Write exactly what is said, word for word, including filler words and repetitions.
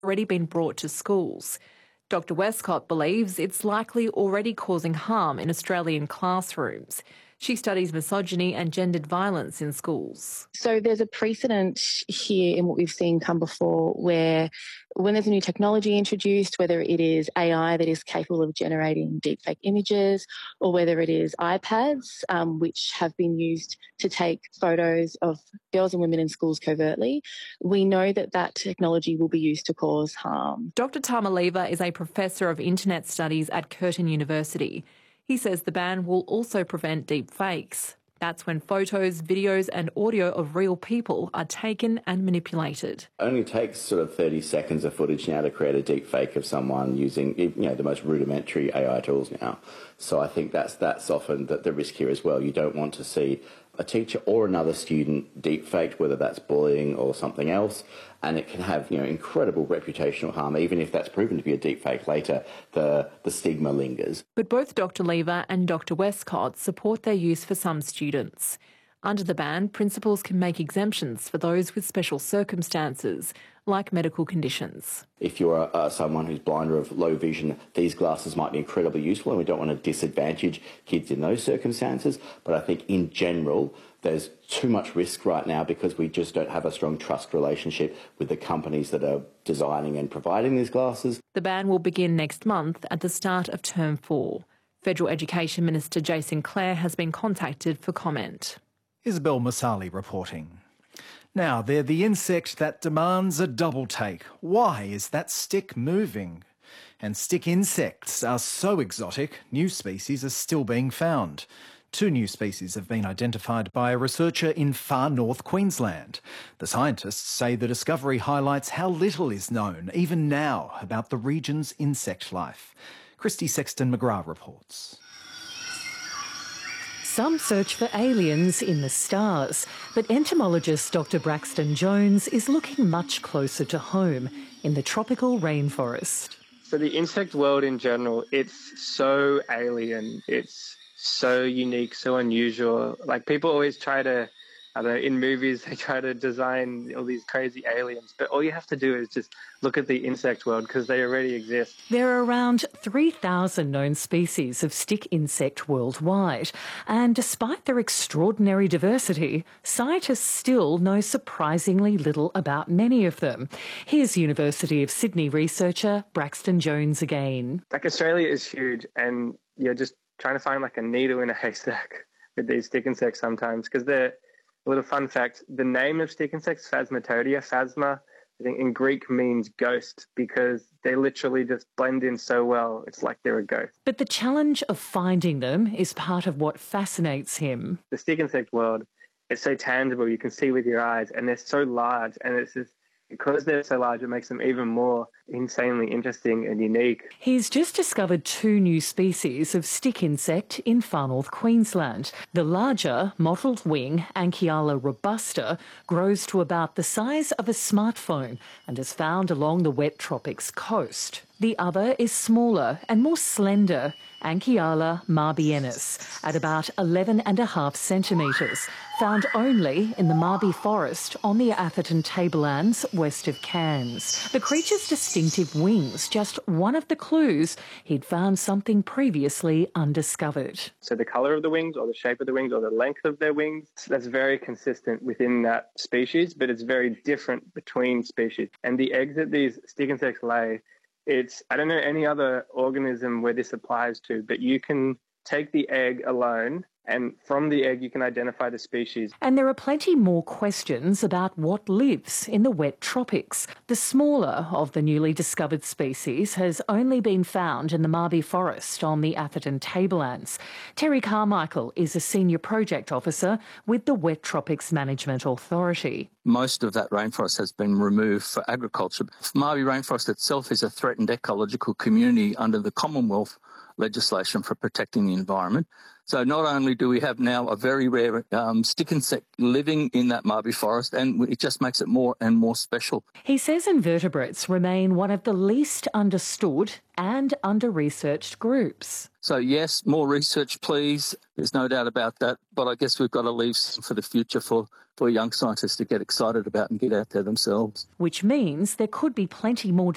already been brought to schools. Doctor Westcott believes it's likely already causing harm in Australian classrooms. She studies misogyny and gendered violence in schools. So there's a precedent here in what we've seen come before where when there's a new technology introduced, whether it is A I that is capable of generating deepfake images or whether it is iPads, um, which have been used to take photos of girls and women in schools covertly, we know that that technology will be used to cause harm. Doctor Tama Lever is a professor of internet studies at Curtin University. He says the ban will also prevent deep fakes. That's when photos, videos and audio of real people are taken and manipulated. It only takes sort of thirty seconds of footage now to create a deep fake of someone using, you know, the most rudimentary A I tools now. So I think that's that's often the, the risk here as well. You don't want to see a teacher or another student deep faked, whether that's bullying or something else, and it can have, you know, incredible reputational harm. Even if that's proven to be a deep fake later, the, the stigma lingers. But both Doctor Lever and Doctor Westcott support their use for some students. Under the ban, principals can make exemptions for those with special circumstances, like medical conditions. If you're uh, someone who's blind or of low vision, these glasses might be incredibly useful, and we don't want to disadvantage kids in those circumstances. But I think in general, there's too much risk right now because we just don't have a strong trust relationship with the companies that are designing and providing these glasses. The ban will begin next month at the start of term four. Federal Education Minister Jason Clare has been contacted for comment. Isabel Masali reporting. Now, they're the insect that demands a double take. Why is that stick moving? And stick insects are so exotic, new species are still being found. Two new species have been identified by a researcher in far north Queensland. The scientists say the discovery highlights how little is known, even now, about the region's insect life. Christy Sexton-McGrath reports. Some search for aliens in the stars, but entomologist Doctor Braxton Jones is looking much closer to home, in the tropical rainforest. So the insect world in general, it's so alien, it's so unique, so unusual. Like, people always try to, I don't know, in movies they try to design all these crazy aliens, but all you have to do is just look at the insect world because they already exist. There are around three thousand known species of stick insect worldwide, and despite their extraordinary diversity, scientists still know surprisingly little about many of them. Here's University of Sydney researcher Braxton Jones again. Like, Australia is huge, and you're just trying to find like a needle in a haystack with these stick insects sometimes, because they're a little fun fact, the name of stick insects, Phasmatodea, phasma, I think in Greek means ghost because they literally just blend in so well, it's like they're a ghost. But the challenge of finding them is part of what fascinates him. The stick insect world, it's so tangible, you can see with your eyes, and they're so large, and it's just, because they're so large, it makes them even more insanely interesting and unique. He's just discovered two new species of stick insect in far north Queensland. The larger, mottled wing, Anchiala robusta, grows to about the size of a smartphone and is found along the wet tropics coast. The other is smaller and more slender, Anchiala marbiennis, at about eleven and a half centimetres, found only in the Marby forest on the Atherton Tablelands west of Cairns. The creature's distinctive wings, just one of the clues he'd found something previously undiscovered. So the colour of the wings or the shape of the wings or the length of their wings, that's very consistent within that species, but it's very different between species. And the eggs that these stick insects lay, it's, I don't know any other organism where this applies to, but you can take the egg alone and from the egg you can identify the species. And there are plenty more questions about what lives in the wet tropics. The smaller of the newly discovered species has only been found in the Marby forest on the Atherton Tablelands. Terry Carmichael is a senior project officer with the Wet Tropics Management Authority. Most of that rainforest has been removed for agriculture. Marby rainforest itself is a threatened ecological community under the Commonwealth legislation for protecting the environment. So not only do we have now a very rare um, stick insect living in that Marby forest, and it just makes it more and more special. He says invertebrates remain one of the least understood and under-researched groups. So yes, more research please, there's no doubt about that, but I guess we've got to leave some for the future for, for young scientists to get excited about and get out there themselves. Which means there could be plenty more